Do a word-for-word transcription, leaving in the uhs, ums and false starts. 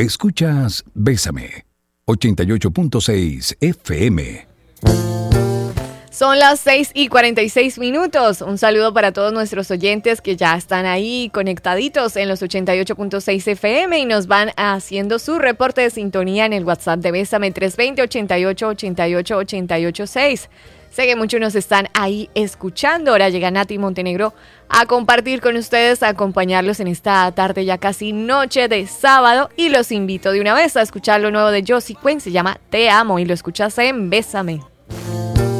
Escuchas Bésame, ochenta y ocho punto seis F M. Son las seis y cuarenta y seis minutos. Un saludo para todos nuestros oyentes que ya están ahí conectaditos en los ochenta y ocho punto seis F M y nos van haciendo su reporte de sintonía en el WhatsApp de Bésame tres dos cero, ochenta y ocho, ochenta y ocho, ochenta y ocho seis. Sé que muchos nos están ahí escuchando. Ahora llega Nati Montenegro a compartir con ustedes, a acompañarlos en esta tarde ya casi noche de sábado. Y los invito de una vez a escuchar lo nuevo de Josie Cuen. Se llama Te Amo y lo escuchas en Bésame.